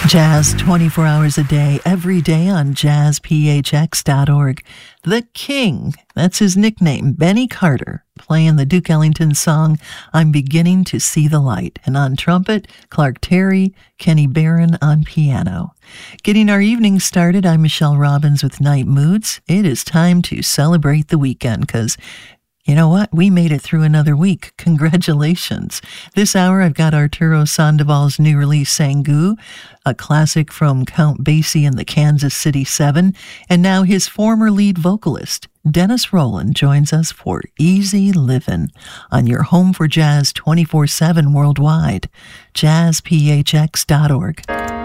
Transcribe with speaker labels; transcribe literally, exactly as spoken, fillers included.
Speaker 1: Jazz twenty-four hours a day, every day on jazz p h x dot org. The King, that's his nickname, Benny Carter, playing the Duke Ellington song, I'm Beginning to See the Light. And on trumpet, Clark Terry, Kenny Barron on piano. Getting our evening started, I'm Michelle Robbins with Night Moods. It is time to celebrate the weekend, because you know what? We made it through another week. Congratulations. This hour, I've got Arturo Sandoval's new release, Sangu, a classic from Count Basie and the Kansas City Seven, and now his former lead vocalist, Dennis Rowland, joins us for Easy Livin' on your home for jazz twenty-four seven worldwide, jazz p h x dot org.